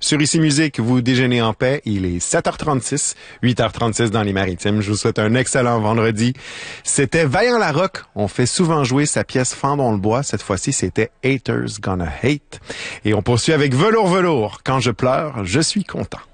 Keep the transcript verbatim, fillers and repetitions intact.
Sur Ici Musique, vous déjeunez en paix. Il est sept heures trente-six, huit heures trente-six dans les Maritimes. Je vous souhaite un excellent vendredi. C'était Vaillant Larocque. On fait souvent jouer sa pièce Fendons le bois. Cette fois-ci, c'était Haters Gonna Hate. Et on poursuit avec Velours Velours. Quand je pleure, je suis content.